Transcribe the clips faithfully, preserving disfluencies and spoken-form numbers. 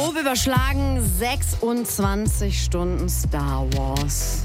Grob überschlagen sechsundzwanzig Stunden Star Wars.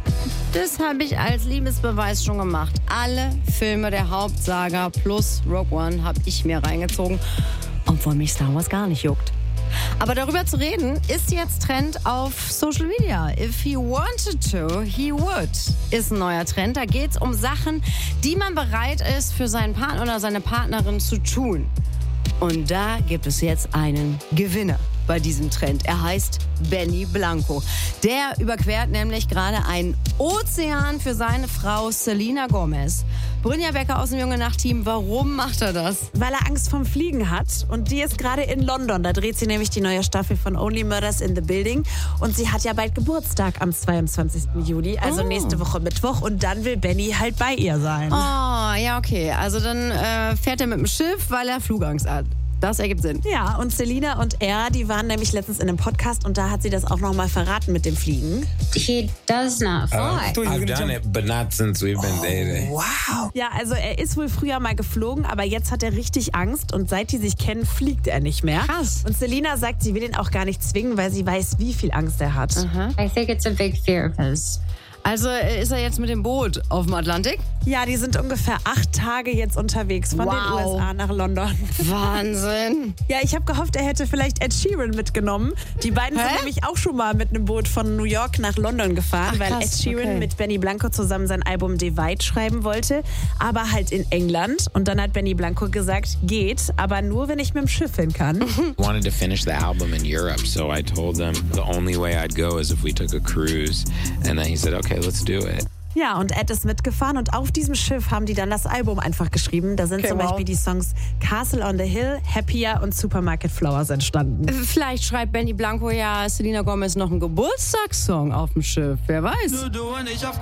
Das habe ich als Liebesbeweis schon gemacht. Alle Filme der Hauptsaga plus Rogue One habe ich mir reingezogen, obwohl mich Star Wars gar nicht juckt. Aber darüber zu reden, ist jetzt Trend auf Social Media. If he wanted to, he would, ist ein neuer Trend. Da geht es um Sachen, die man bereit ist, für seinen Partner oder seine Partnerin zu tun. Und da gibt es jetzt einen Gewinner bei diesem Trend. Er heißt Benny Blanco. Der überquert nämlich gerade einen Ozean für seine Frau Selena Gomez. Brynja Becker aus dem Junge Nacht-Team, warum macht er das? Weil er Angst vom Fliegen hat. Und die ist gerade in London. Da dreht sie nämlich die neue Staffel von Only Murders in the Building. Und sie hat ja bald Geburtstag am zweiundzwanzigsten Juli, also oh. nächste Woche Mittwoch. Und dann will Benny halt bei ihr sein. Oh, ja, okay. Also dann äh, fährt er mit dem Schiff, weil er Flugangst hat. Das ergibt Sinn. Ja, und Selena und er, die waren nämlich letztens in einem Podcast und da hat sie das auch nochmal verraten mit dem Fliegen. He does not fly. Uh, I've done it, but not since we've been dating. Wow. Ja, also er ist wohl früher mal geflogen, aber jetzt hat er richtig Angst und seit die sich kennen, fliegt er nicht mehr. Krass. Und Selena sagt, sie will ihn auch gar nicht zwingen, weil sie weiß, wie viel Angst er hat. Mhm. I think it's a big fear of his. Also ist er jetzt mit dem Boot auf dem Atlantik? Ja, die sind ungefähr acht Tage jetzt unterwegs von Wow. den U S A nach London. Wahnsinn. Ja, ich habe gehofft, er hätte vielleicht Ed Sheeran mitgenommen. Die beiden Hä? sind nämlich auch schon mal mit einem Boot von New York nach London gefahren, Ach, weil krass, Ed Sheeran okay. mit Benny Blanco zusammen sein Album Divide schreiben wollte, aber halt in England. Und dann hat Benny Blanco gesagt, geht, aber nur, wenn ich mit dem Schiff hin kann. Wanted to finish the album in Europe, so I told him the only way I'd go is if we took a cruise. And then he said, okay, let's do it. Ja, und Ed ist mitgefahren und auf diesem Schiff haben die dann das Album einfach geschrieben. Da sind Okay, zum wow. Beispiel die Songs Castle on the Hill, Happier und Supermarket Flowers entstanden. Vielleicht schreibt Benny Blanco ja Selena Gomez noch einen Geburtstagssong auf dem Schiff. Wer weiß. Nur du und ich auf